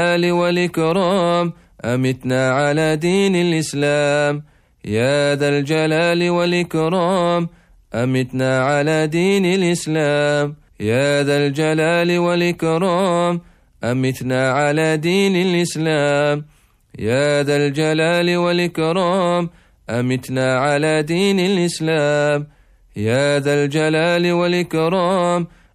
والإكرام أمتنا على دين الإسلام. يا ذا الجلال والإكرام أمتنا على دين الإسلام. يا ذا الجلال والإكرام أمتنا على دين الإسلام. يا ذا الجلال والإكرام أمتنا على دين الإسلام. يا ذا الجلال والإكرام أمتنا على دين الإسلام. يا ذا الجلال والإكرام أمتنا على دين الإسلام. يا ذا الجلال والإكرام أمتنا على دين الإسلام. يا ذا الجلال والإكرام أمتنا على دين الإسلام. يا ذا الجلال والإكرام